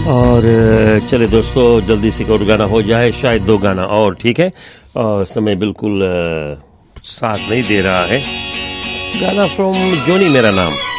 और चले दोस्तों, जल्दी से और गाना हो जाए, शायद 2 गाना और, ठीक है। समय बिल्कुल साथ नहीं दे रहा है। गाना फ्रॉम जोनी मेरा नाम।